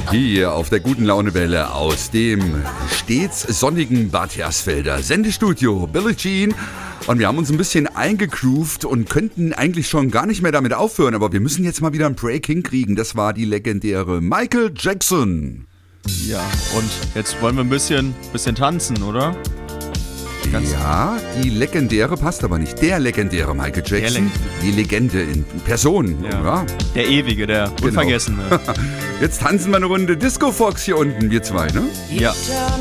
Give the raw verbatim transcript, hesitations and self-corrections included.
Hier auf der guten Launewelle aus dem stets sonnigen Bad Hersfelder Sendestudio Billie Jean. Und wir haben uns ein bisschen eingegroovt und könnten eigentlich schon gar nicht mehr damit aufhören, aber wir müssen jetzt mal wieder ein Break hinkriegen. Das war die legendäre Michael Jackson. Ja, und jetzt wollen wir ein bisschen, bisschen tanzen, oder? Ganz ja, die legendäre passt aber nicht. Der legendäre Michael Jackson, die Legende in Person. Ja. Ja. Der Ewige, der Genau. Unvergessene. Jetzt tanzen wir eine Runde Disco Fox hier unten, wir zwei, ne? Ja.